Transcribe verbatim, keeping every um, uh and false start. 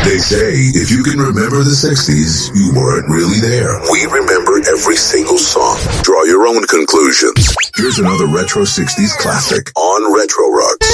They say if you can remember the sixties, you weren't really there. We remember every single song. Draw your own conclusions. Here's another Retro sixties classic on Retro Rocks.